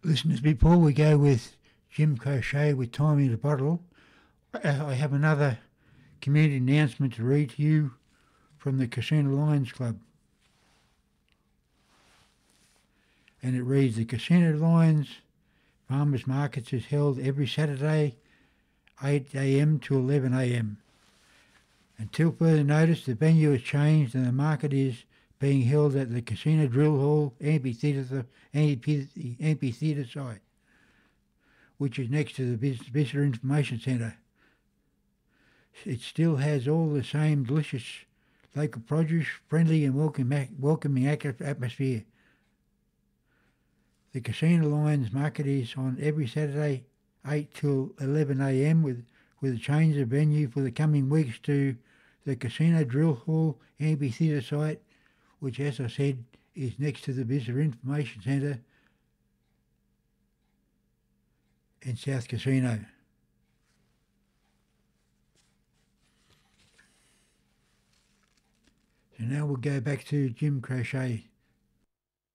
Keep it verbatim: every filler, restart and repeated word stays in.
Listeners, before we go with Jim Crochet with Time in a Bottle, I have another community announcement to read to you from the Casino Lions Club. And it reads, the Casino Lions Farmers Markets is held every Saturday, eight a m to eleven a m. Until further notice, the venue has changed and the market is being held at the Casino Drill Hall Amphitheatre, Amphitheatre site, which is next to the Visitor Information Centre. It still has all the same delicious local produce, friendly and welcoming atmosphere. The Casino Lions Market is on every Saturday, eight till eleven a m with, with a change of venue for the coming weeks to the Casino Drill Hall Amphitheatre site, which, as I said, is next to the Visitor Information Centre in South Casino. So now we'll go back to Jim Crochet.